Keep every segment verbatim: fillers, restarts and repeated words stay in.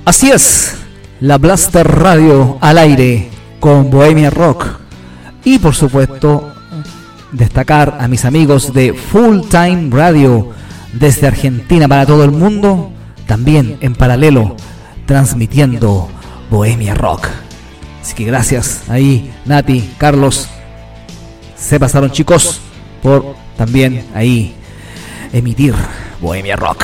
Así es, la Blaster Radio al aire con Bohemia Rock. Y por supuesto, destacar a mis amigos de Full Time Radio desde Argentina para todo el mundo, también en paralelo, transmitiendo Bohemia Rock. Así que gracias ahí, Nati, Carlos, se pasaron chicos por también ahí emitir Bohemia Rock.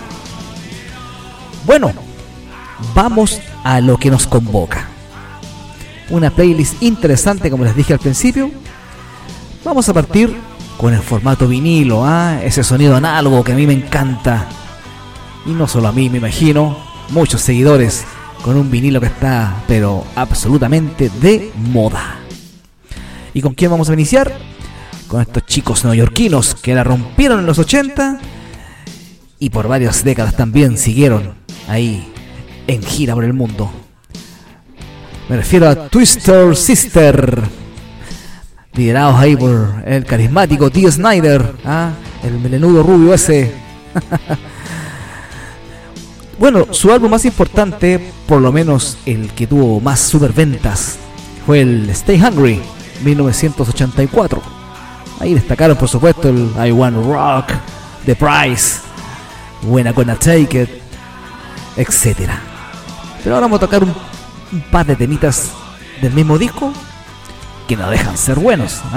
Bueno, vamos a lo que nos convoca. Una playlist interesante, como les dije al principio. Vamos a partir con el formato vinilo, ¿ah? Ese sonido análogo que a mí me encanta. Y no solo a mí, me imagino, muchos seguidores con un vinilo que está, pero absolutamente de moda. ¿Y con quién vamos a iniciar? Con estos chicos neoyorquinos que la rompieron en los ochenta y por varias décadas también siguieron ahí en gira por el mundo. Me refiero a Twister Sister, liderados ahí por el carismático Dee Snider, ¿ah? El melenudo rubio ese. Bueno, su álbum más importante, por lo menos el que tuvo más superventas, fue el Stay Hungry, mil novecientos ochenta y cuatro. Ahí destacaron, por supuesto, el I Wanna Rock, The Price, When I'm Gonna Take It, etcétera. Pero ahora vamos a tocar un, un par de temitas del mismo disco que no dejan ser buenos.